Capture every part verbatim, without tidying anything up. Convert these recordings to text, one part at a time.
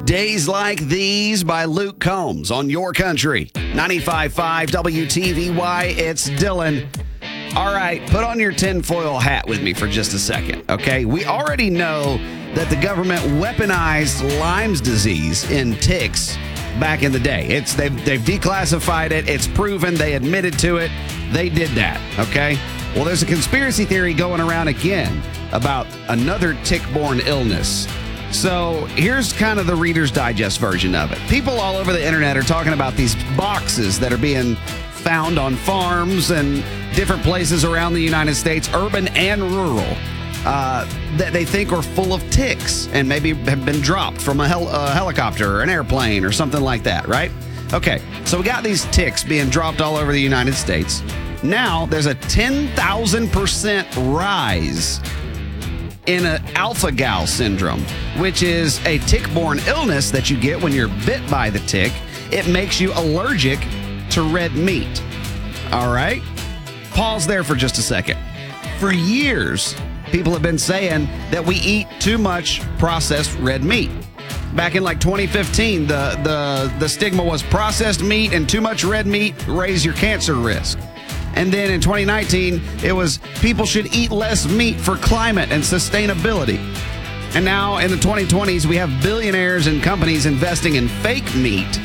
Days Like These by Luke Combs on Your Country. ninety-five point five W T V Y, it's Dylan. All right, put on your tinfoil hat with me for just a second, okay? We already know that the government weaponized Lyme's disease in ticks back in the day. It's they've, they've declassified it. It's proven. They admitted to it. They did that, okay? Well, there's a conspiracy theory going around again about another tick-borne illness. So here's kind of the Reader's Digest version of it. People all over the internet are talking about these boxes that are being found on farms and different places around the United States, urban and rural, uh, that they think are full of ticks and maybe have been dropped from a, hel- a helicopter or an airplane or something like that, right? Okay, so we got these ticks being dropped all over the United States. Now there's a ten thousand percent rise in an alpha-gal syndrome, which is a tick-borne illness that you get when you're bit by the tick. It makes you allergic to red meat. All right? Pause there for just a second. For years, people have been saying that we eat too much processed red meat. Back in like twenty fifteen, the, the, the stigma was processed meat and too much red meat raise your cancer risk. And then in twenty nineteen, it was people should eat less meat for climate and sustainability. And now in the twenty twenties, we have billionaires and companies investing in fake meat.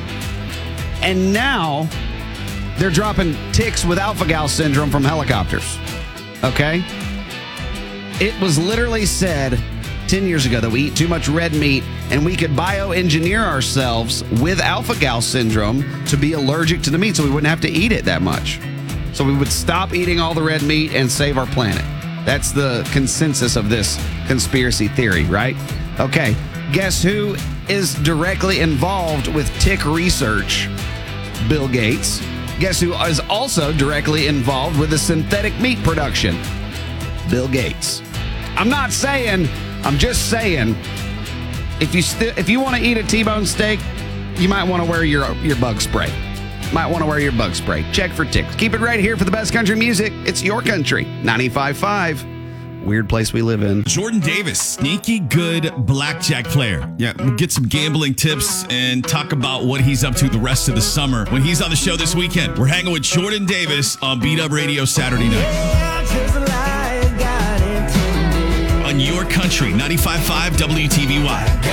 And now they're dropping ticks with alpha-gal syndrome from helicopters. Okay? It was literally said ten years ago that we eat too much red meat and we could bioengineer ourselves with alpha-gal syndrome to be allergic to the meat so we wouldn't have to eat it that much. So we would stop eating all the red meat and save our planet. That's the consensus of this conspiracy theory, right? Okay, guess who is directly involved with tick research? Bill Gates. Guess who is also directly involved with the synthetic meat production? Bill Gates. I'm not saying, I'm just saying, if you st- if you want to eat a T-bone steak, you might want to wear your your bug spray. Might want to wear your bug spray. Check for ticks. Keep it right here for the best country music. It's Your Country, ninety-five point five. Weird place we live in. Jordan Davis, sneaky good blackjack player. Yeah, we'll get some gambling tips and talk about what he's up to the rest of the summer when he's on the show this weekend. We're hanging with Jordan Davis on Beat Up Radio Saturday night. On Your Country, ninety-five point five W T V Y.